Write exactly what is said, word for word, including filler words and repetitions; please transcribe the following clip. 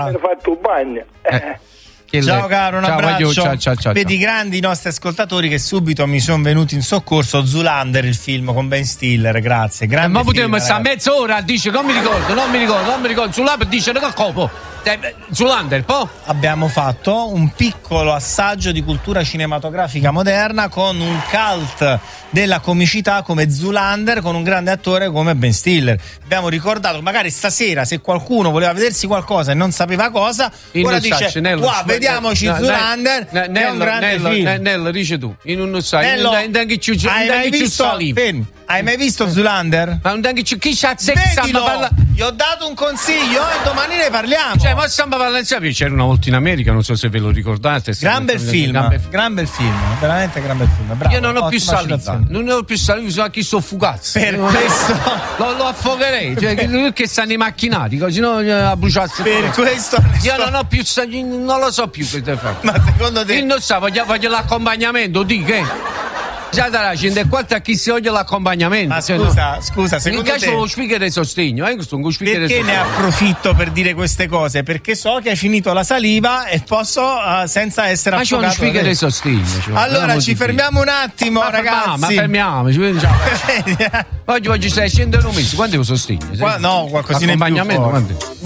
Ho fatto un bagno. Eh. Ciao caro, un ciao, abbraccio. ciao, ciao, ciao, Vedi, ciao. grandi i nostri ascoltatori che subito mi sono venuti in soccorso. Zoolander, il film con Ben Stiller, grazie. Grande Eh, ma film, potremmo stare ragazzi. mezz'ora a dire non mi ricordo, non mi ricordo, non mi ricordo. Zoolander dice che copo. Zoolander, poi Abbiamo fatto un piccolo assaggio di cultura cinematografica moderna con un cult della comicità come Zoolander, con un grande attore come Ben Stiller. Abbiamo ricordato, magari stasera, se qualcuno voleva vedersi qualcosa e non sapeva cosa, in ora un dice saccio, Nello, qua vediamoci no, Zoolander, ne- è un Nello, grande Nello, film. ne- Nello, dici tu, in un sacco, Nello, in un dengue ci- in hai dengue mai ci visto, saliva. fermi, hai mai visto Zoolander? Ma un dengue ci- chi c'ha zecca, Vedilo, ma parla- gli ho dato un consiglio e domani ne parliamo. Cioè, ma stiamo parlando, sapete, c'era una volta in America, non so se ve lo ricordate. Gran bel film, Gran bel- gran bel film, veramente gran bel film. Bravo, Io non ho più ottima saliva, citazione. non ho più saliva, so a chi sto fugazzo. Per questo, Lo, lo affogherei, cioè che lui che stanno i macchinati, così no a bruciarsi. per tutto. questo Io non ho più sa- non lo so più che te fare. Ma secondo te Io non so, voglio, voglio l'accompagnamento, di che? Già da cinquanta a chi si voglio l'accompagnamento. Ma cioè, scusa, no. scusa, In secondo caso te lo speaker di sostegno, eh, questo è un speaker di perché ne sostegno. approfitto per dire queste cose? Perché so che hai finito la saliva e posso uh, senza essere Ma c'è uno affogato. speaker di sostegno. cioè, Allora non ci così. fermiamo un attimo, Ma ragazzi. fermiamo, ma fermiamoci, quindi ciao. Oggi voglio seicento mesi, quanto è lo sostegno? Qua- no, qualcosina in più Accompagnamento, forte. quanto è?